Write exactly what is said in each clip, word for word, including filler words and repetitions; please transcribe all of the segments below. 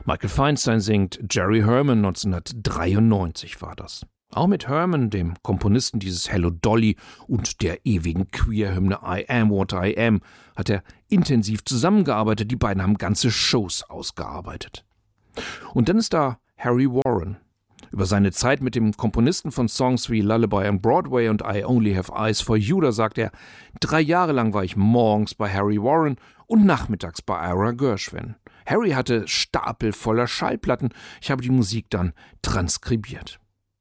Michael Feinstein singt Jerry Herman, neunzehnhundertdreiundneunzig war das. Auch mit Herman, dem Komponisten dieses Hello Dolly und der ewigen Queer-Hymne I Am What I Am, hat er intensiv zusammengearbeitet. Die beiden haben ganze Shows ausgearbeitet. Und dann ist da Harry Warren. Über seine Zeit mit dem Komponisten von Songs wie Lullaby on Broadway und I Only Have Eyes for You, da sagt er, drei Jahre lang war ich morgens bei Harry Warren und nachmittags bei Ira Gershwin. Harry hatte Stapel voller Schallplatten, ich habe die Musik dann transkribiert.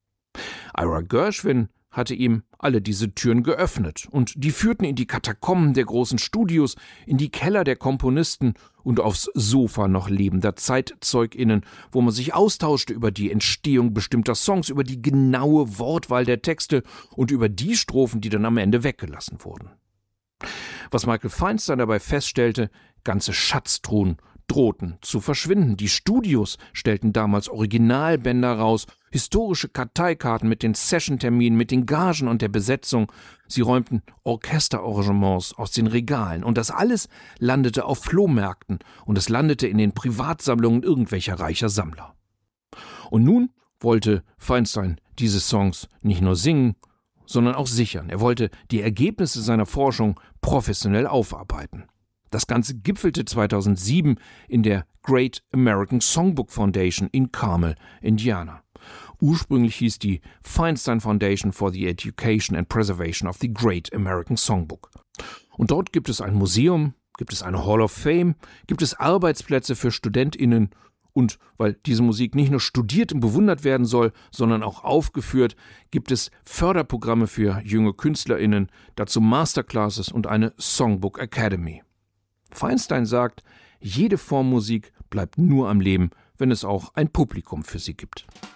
Ira Gershwin hatte ihm alle diese Türen geöffnet und die führten in die Katakomben der großen Studios, in die Keller der Komponisten und aufs Sofa noch lebender ZeitzeugInnen, wo man sich austauschte über die Entstehung bestimmter Songs, über die genaue Wortwahl der Texte und über die Strophen, die dann am Ende weggelassen wurden. Was Michael Feinstein dabei feststellte, ganze Schatztruhen drohten zu verschwinden. Die Studios stellten damals Originalbänder raus, historische Karteikarten mit den Sessionterminen, mit den Gagen und der Besetzung. Sie räumten Orchesterarrangements aus den Regalen und das alles landete auf Flohmärkten und es landete in den Privatsammlungen irgendwelcher reicher Sammler. Und nun wollte Feinstein diese Songs nicht nur singen, sondern auch sichern. Er wollte die Ergebnisse seiner Forschung professionell aufarbeiten. Das Ganze gipfelte zweitausendsieben in der Great American Songbook Foundation in Carmel, Indiana. Ursprünglich hieß die Feinstein Foundation for the Education and Preservation of the Great American Songbook. Und dort gibt es ein Museum, gibt es eine Hall of Fame, gibt es Arbeitsplätze für StudentInnen und weil diese Musik nicht nur studiert und bewundert werden soll, sondern auch aufgeführt, gibt es Förderprogramme für junge KünstlerInnen, dazu Masterclasses und eine Songbook Academy. Feinstein sagt, jede Form Musik bleibt nur am Leben, wenn es auch ein Publikum für sie gibt.